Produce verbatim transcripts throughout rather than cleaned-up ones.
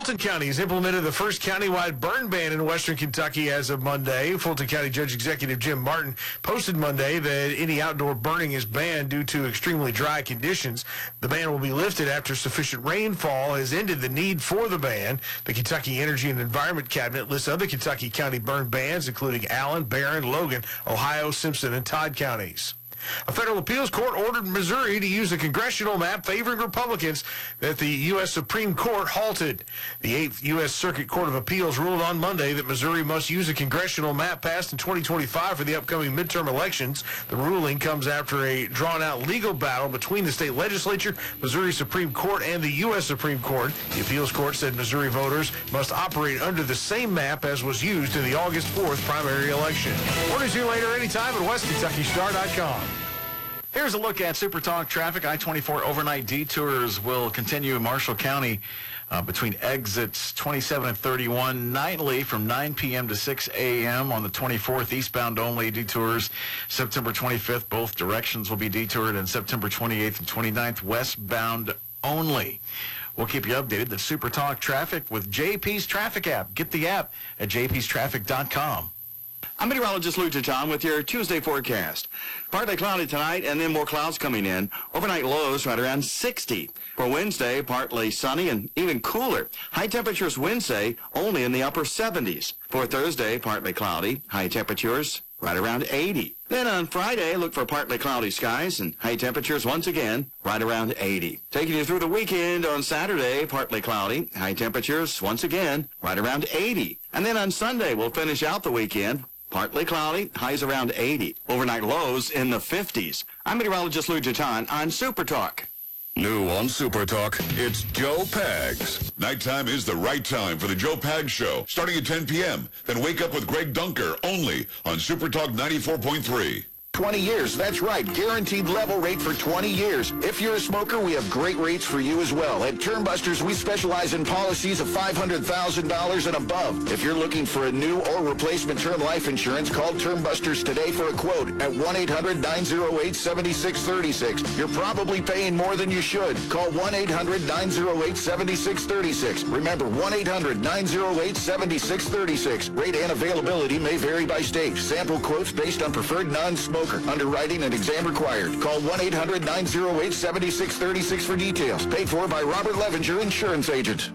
Fulton County has implemented the first countywide burn ban in western Kentucky as of Monday. Fulton County Judge Executive Jim Martin posted Monday that any outdoor burning is banned due to extremely dry conditions. The ban will be lifted after sufficient rainfall has ended the need for the ban. The Kentucky Energy and Environment Cabinet lists other Kentucky county burn bans, including Allen, Barron, Logan, Ohio, Simpson, and Todd counties. A federal appeals court ordered Missouri to use a congressional map favoring Republicans that the U S Supreme Court halted. The eighth U S Circuit Court of Appeals ruled on Monday that Missouri must use a congressional map passed in twenty twenty-five for the upcoming midterm elections. The ruling comes after a drawn-out legal battle between the state legislature, Missouri Supreme Court, and the U S Supreme Court. The appeals court said Missouri voters must operate under the same map as was used in the August fourth primary election. More news here later anytime at West Kentucky Star dot com. Here's a look at Super Talk traffic. I twenty-four overnight detours will continue in Marshall County uh, between exits twenty-seven and thirty-one nightly from nine p.m. to six a.m. on the twenty-fourth. Eastbound only detours September twenty-fifth. Both directions will be detoured, and September twenty-eighth and twenty-ninth westbound only. We'll keep you updated. The Super Talk traffic with J P's Traffic app. Get the app at j p s traffic dot com. I'm meteorologist Lou Titon with your Tuesday forecast. Partly cloudy tonight and then more clouds coming in. Overnight lows right around sixty. For Wednesday, partly sunny and even cooler. High temperatures Wednesday only in the upper seventies. For Thursday, partly cloudy. High temperatures right around eighty. Then on Friday, look for partly cloudy skies and high temperatures once again right around eighty. Taking you through the weekend on Saturday, partly cloudy. High temperatures once again right around eighty. And then on Sunday, we'll finish out the weekend. Partly cloudy, highs around eighty. Overnight lows in the fifties. I'm meteorologist Lou Titon on Super Talk. New on Super Talk, it's Joe Pags. Nighttime is the right time for the Joe Pags Show, starting at ten p.m. Then wake up with Greg Dunker, only on Super Talk ninety-four point three. twenty years, that's right. Guaranteed level rate for twenty years. If you're a smoker, we have great rates for you as well. At Termbusters, we specialize in policies of five hundred thousand dollars and above. If you're looking for a new or replacement term life insurance, call Termbusters today for a quote at one eight hundred nine oh eight seven six three six. You're probably paying more than you should. Call one eight hundred nine oh eight seven six three six. Remember, one eight hundred nine oh eight seven six three six. Rate and availability may vary by state. Sample quotes based on preferred non-smoker. Underwriting and exam required. Call one eight hundred nine oh eight seven six three six for details. Paid for by Robert Levenger, insurance agent.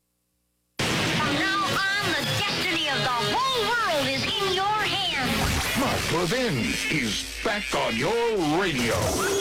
From now on, the destiny of the whole world is in your hands. Mark Levin is back on your radio.